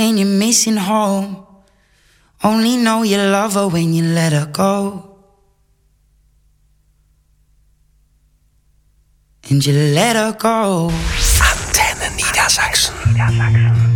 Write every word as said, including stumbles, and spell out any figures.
and you're missing home. Only know you love her when you let her go. And you let her go. Antenne Niedersachsen. Niedersachsen.